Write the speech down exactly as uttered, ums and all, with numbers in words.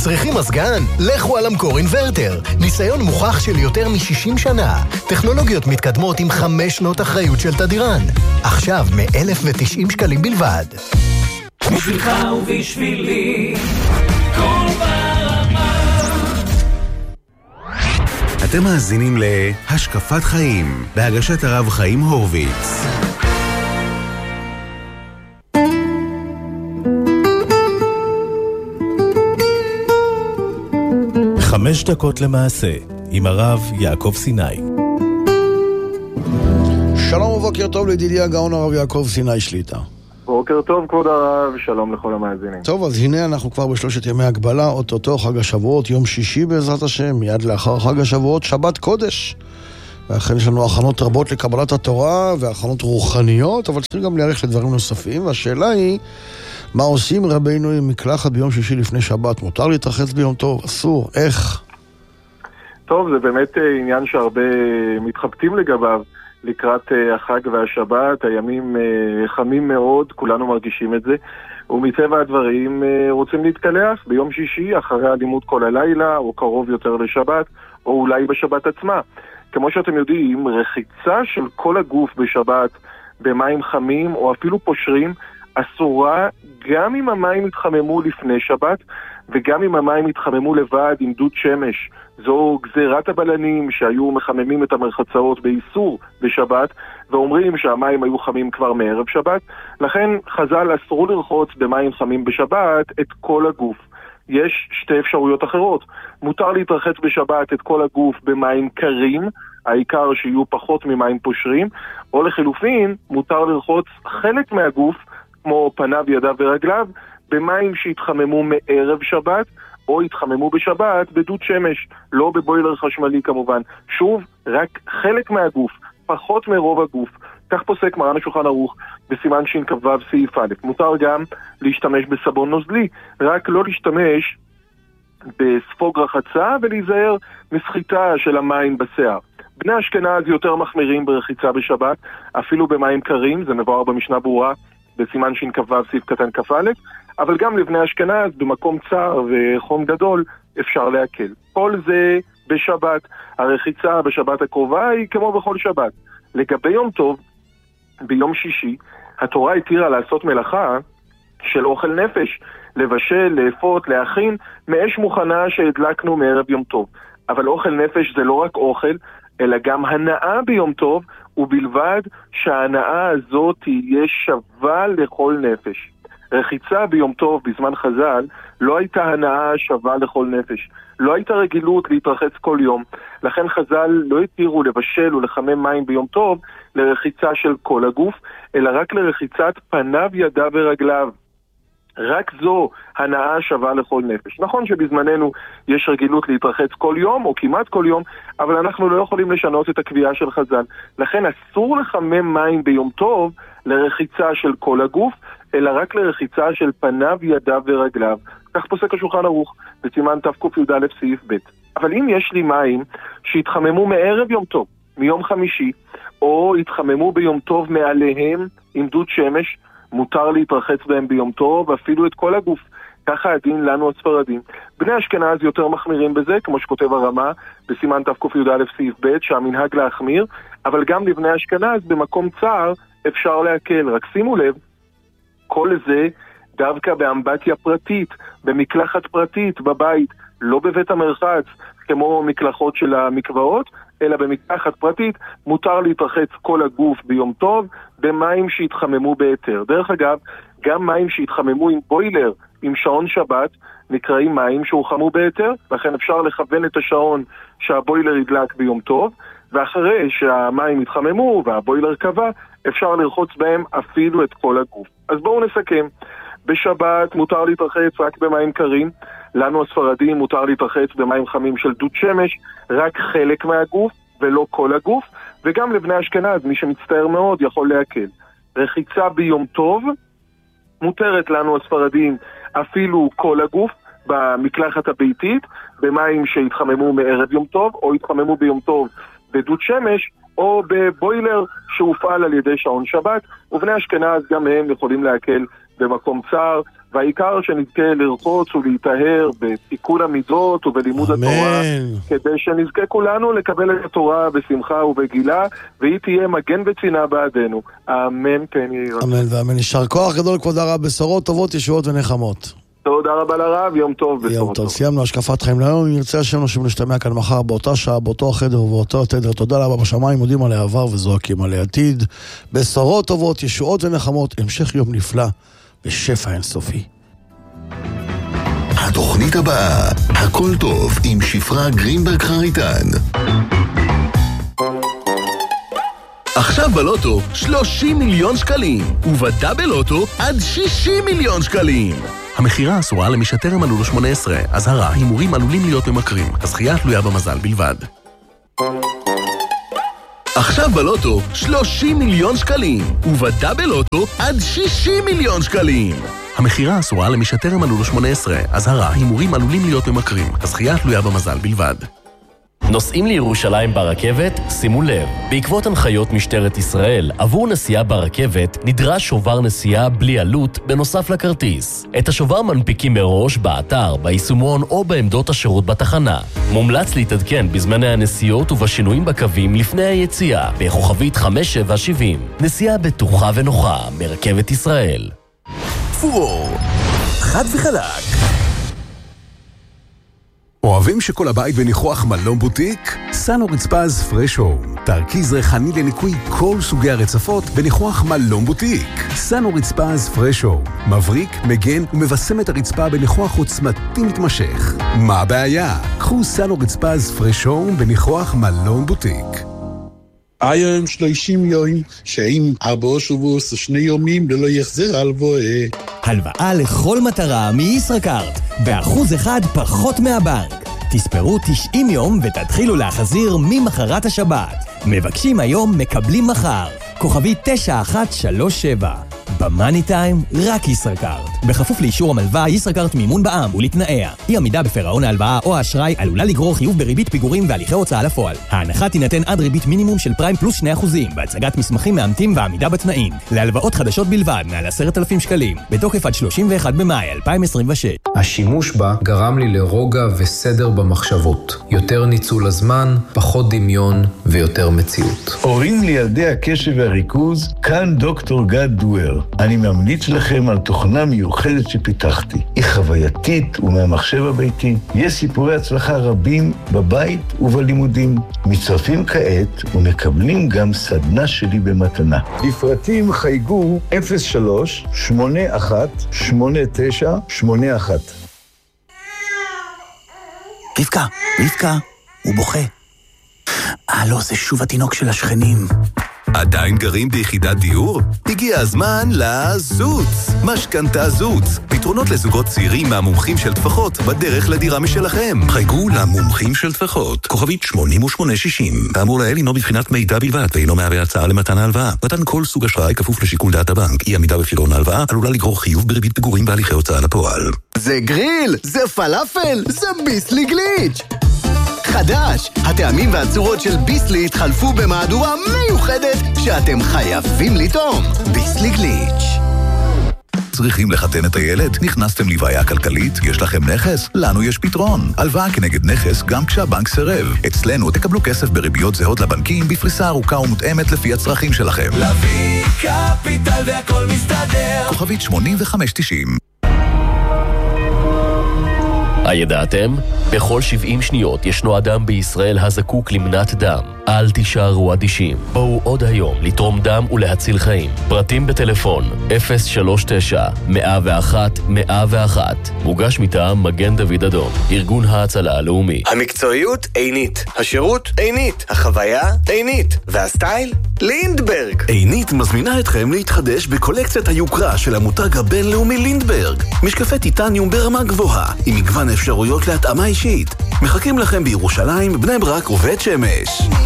צריכים מזגן? לכו על המקור אינברטר. ניסיון מוכח של יותר מ-שישים שנה. טכנולוגיות מתקדמות עם חמש שנות אחריות של תדירן. עכשיו מ-אלף ותשעים שקלים בלבד. בשבילך ובשבילי כל ברמה. אתם מאזינים להשקפת חיים בהגשת הרב חיים הורוביץ. חמש דקות למעשה עם הרב יעקב סיני. שלום ובוקר טוב לידידי הגאון הרב יעקב סיני שליטה. בוקר טוב כבוד הרב, שלום לכל המאזינים. טוב, אז הנה אנחנו כבר בשלושת ימי הגבלה, אוטוטו חג השבועות, יום שישי בעזרת השם, מיד לאחר חג השבועות, שבת קודש. ואכן יש לנו הכנות רבות לקבלת התורה והכנות רוחניות, אבל צריכים גם להיערך לדברים נוספים, והשאלה היא, מה עושים רבינו עם מקלחת ביום שישי לפני שבת? מותר להתרחץ ביום טוב? אסור? איך? טוב, זה באמת עניין שהרבה מתחבטים לגביו לקראת החג והשבת, הימים חמים מאוד, כולנו מרגישים את זה, ומטבע הדברים רוצים להתקלח ביום שישי אחרי הלימוד כל הלילה, או קרוב יותר לשבת, או אולי בשבת עצמה. כמו שאתם יודעים, רחיצה של כל הגוף בשבת במים חמים, או אפילו פושרים, אסורה גם אם המים התחממו לפני שבת, וגם אם המים התחממו לבד עם דוד שמש. זו גזירת הבלנים שהיו מחממים את המרחצאות באיסור בשבת, ואומרים שהמים היו חמים כבר מערב שבת. לכן חז"ל אסרו לרחוץ במים חמים בשבת את כל הגוף. יש שתי אפשרויות אחרות. מותר להתרחץ בשבת את כל הגוף במים קרים, העיקר שיהיו פחות ממים פושרים, או לחילופין, מותר לרחוץ חלק מהגוף, כמו פניו, ידיו ורגליו, במים שהתחממו מערב שבת, או התחממו בשבת בדוד שמש, לא בבוילר חשמלי כמובן. שוב, רק חלק מהגוף, פחות מרוב הגוף. כך פוסק מרן השולחן ערוך בסימן ש"כ"ו סעיף א'. מותר גם להשתמש בסבון נוזלי, רק לא להשתמש בספוג רחצה ולהיזהר מסחיטה של המים בשיער. בני אשכנז יותר מחמירים ברחיצה בשבת, אפילו במים קרים, זה מבואר במשנה ברורה בסימן ש"כ"ו סעיף קטן כ"א, אבל גם לבני אשכנז במקום צר וחום גדול אפשר להקל. כל זה בשבת. הרחיצה בשבת הקרובה היא כמו בכל שבת. לגבי יום טוב, ביום שישי, התורה התירה לעשות מלאכה של אוכל נפש, לבשל, לאפות, להכין, מאש מוכנה שהדלקנו מערב יום טוב. אבל אוכל נפש זה לא רק אוכל, אלא גם הנאה ביום טוב, ובלבד שההנאה הזאת תהיה שווה לכל נפש. רחיצה ביום טוב בזמן חז"ל לא הייתה הנאה שווה לכל נפש. לא הייתה רגילות להתרחץ כל יום. לכן חז"ל לא התירו לבשל ולחמם מים ביום טוב לרחיצה של כל הגוף, אלא רק לרחיצת פניו, ידיו ורגליו. רק זו הנאה שווה לכל נפש. נכון שבזמננו יש רגילות להתרחץ כל יום או כמעט כל יום, אבל אנחנו לא יכולים לשנות את הקביעה של חז"ל. לכן אסור לחמם מים ביום טוב לרחיצה של כל הגוף, אלא רק לרחיצה של פניו, ידיו ורגליו. כך פוסק השולחן ערוך בסימן תק"א סעיף ב'. אבל אם יש לי מים שהתחממו מערב יום טוב, מיום חמישי, או התחממו ביום טוב מעליהם עם דוד שמש, מותר להתרחץ בהם ביום טוב, אפילו את כל הגוף. ככה הדין לנו הספרדים. בני אשכנז יותר מחמירים בזה, כמו שכותב הרמה בסימן תק"א סעיף ב', שהמנהג להחמיר, אבל גם לבני אשכנז במקום צר אפשר להקל. רק שימו לב, כל זה דווקא באמבטיה פרטית, במקלחת פרטית בבית, לא בבית המרחץ, כמו מקלחות של המקוואות, אלא במקלחת פרטית. מותר להתרחץ כל הגוף ביום טוב במים שהתחממו בהיתר. דרך אגב, גם מים שהתחממו עם בוילר, עם שעון שבת, נקראים מים שהוחמו בהיתר, לכן אפשר לכוון את השעון שהבוילר ידלק ביום טוב, ואחרי שהמים התחממו והבוילר קבע, אפשר לרחוץ בהם אפילו את כל הגוף. אז בואו נסכם. בשבת מותר להתרחץ רק במים קרים, לנו הספרדים מותר להתרחץ במים חמים של דוד שמש, רק חלק מהגוף ולא כל הגוף, וגם לבני אשכנז, מי שמצטער מאוד יכול להקל. רחיצה ביום טוב מותרת לנו הספרדים אפילו כל הגוף, במקלחת הביתית, במים שהתחממו מערב יום טוב, או התחממו ביום טוב בדוד שמש, או בבוילר שהופעל על ידי שעון שבת, ובני אשכנז גם הם יכולים להקל במקום צר, והעיקר שנזכה לרחוץ ולהיטהר בתיקון המידות ובלימוד אמן. התורה, כדי שנזכה כולנו לקבל את התורה בשמחה ובגילה, והיא תהיה מגן וצינה בעדנו. אמן כן יהי רצון. אמן ואמן. יישר כוח גדול כבוד הרב, בשורות טובות, ישועות ונחמות. תודה רבה לרב, יום טוב. יום טוב, סיימנו השקפת חיים להיום. אם נרצה השם נשוב להשתמע כאן מחר באותה שעה, באותו החדר ובאותו התדר. תודה לאבא בשמיים, מודים על העבר וזועקים על העתיד. בשורות טובות, ישועות ונחמות, המשך יום נפלא ושפע אינסופי. התוכנית הבאה, הכל טוב עם שפרה גרינברג חריטן. עכשיו בלוטו שלושים מיליון שקלים, ובדאבל לוטו עד שישים מיליון שקלים. המחירה אסורה למי שטרם מלאו לו שמונה עשרה. אזהרה, הימורים עלולים להיות ממכרים. הזכייה תלויה במזל בלבד. עכשיו בלוטו שלושים מיליון שקלים, ובדאבל לוטו עד שישים מיליון שקלים. המחירה אסורה למי שטרם מלאו לו שמונה עשרה. אזהרה, הימורים עלולים להיות ממכרים. הזכייה תלויה במזל בלבד. נוסעים לירושלים ברכבת? שימו לב, בעקבות הנחיות משטרת ישראל, עבור נסיעה ברכבת נדרש שובר נסיעה בלי עלות בנוסף לכרטיס. את השובר מנפיקים מראש באתר, ביישומון או בעמדות השירות בתחנה. מומלץ להתעדכן בזמני הנסיעות ובשינויים בקווים לפני היציאה, בכוכבית חמש שבע שבעים. נסיעה בטוחה ונוחה מרכבת ישראל. פורור, חד וחלק. אוהבים שכל הבית בניחוח מלון בוטיק? סנו רצפז פרש הום, תרכיז ריחני לניקוי כל סוגי הרצפות בניחוח מלון בוטיק. סנו רצפז פרש הום, מבריק, מגן ומבשם את הרצפה בניחוח עוצמתי מתמשך. מה הבעיה? קחו סנו רצפז פרש הום בניחוח מלון בוטיק. היום שלושים יום, שעם ארבעה שבועות ושני יומים ללא יחזר הלוואה. הלוואה לכל מטרה מישראכרט, באחוז אחד פחות מהבנק. תספרו תשעים יום ותתחילו להחזיר ממחרת השבת. מבקשים היום, מקבלים מחר. כוכבי תשע אחת שלוש שבע. במאני טיים, רק ישראכרט. בכפוף לאישור המלווה, ישראכרט מימון בע"מ ולתנאיה. אי עמידה בפירעון ההלוואה או האשראי עלולה לגרור חיוב בריבית פיגורים והליכי הוצאה לפועל. ההנחה תינתן עד ריבית מינימום של פריים פלוס שני אחוזים, בהצגת מסמכים מאמתים ועמידה בתנאים. להלוואות חדשות בלבד, מעל עשרת אלפים שקלים. בתוקף עד שלושים ואחד במאי אלפיים עשרים ושש. השימוש בה גרם לי לרוגע וסדר במחשבות. יותר ניצול הזמן, פחות דמיון ויותר מציאות. הורים לילדי הקשב והריכוז, כאן דוקטור גד דואר. אני ממליץ לכם על תוכנה מיוחדת שפיתחתי. היא חווייתית ומהמחשב הביתי. יש סיפורי הצלחה רבים בבית ובלימודים. מצטרפים כעת ומקבלים גם סדנה שלי במתנה. לפרטים חייגו אפס שלוש שמונה אחת שמונה תשע שמונה אחת. רבקה, רבקה, הוא בוכה. אה לא, זה שוב התינוק של השכנים. עדיין גרים ביחידת דיור? הגיע הזמן לזוץ. משכנתה זוץ. פתרונות לזוגות צעירים מהמומחים של טפחות בדרך לדירה משלכם. חייגו למומחים של טפחות. כוכבית שמונים ושמונה שישים. כאמור לעיל אינו בבחינת מידע בלבד ואינו מהווה הצעה למתן ההלוואה. מתן כל סוג אשראי כפוף לשיקול דעת הבנק. אי עמידה בפירעון ההלוואה עלולה לגרור חיוב בריבית פיגורים בהליכי הוצאה לפועל. זה גריל, זה פלאפל, זה ביסלי גליץ'. חדש, הטעמים והצורות של ביסלי התחלפו במהדורה מיוחדת שאתם חייבים לטעום. ביסלי גליץ'. צריכים לחתן את הילד? נכנסתם לבעיה כלכלית? יש לכם נכס? לנו יש פתרון. הלוואה כנגד נכס גם כשהבנק סירב. אצלנו תקבלו כסף בריביות זהות לבנקים בפריסה ארוכה ומותאמת לפי הצרכים שלכם. להביא קפיטל והכל מסתדר. כוכבית שמונים וחמש תשעים. הידעתם? בכל שבעים שניות ישנו אדם בישראל הזקוק למנת דם. אל תישארו אדישים. בואו עוד היום לתרום דם ולהציל חיים. פרטים בטלפון אפס שלוש תשע מאה ואחת מאה ואחת. מוגש מטעם מגן דוד אדום, ארגון ההצלה הלאומי. המקצועיות עינית, השירות עינית, החוויה עינית, והסטייל לינדברג. עינית מזמינה אתכם להתחדש בקולקציית היוקרה של המותג הבינלאומי לינדברג. משקפי טיטניום ברמה גבוהה, עם מגוון אפשרויות להתאמה אישית. מחכים לכם בירושלים, בני ברק ובית שמש.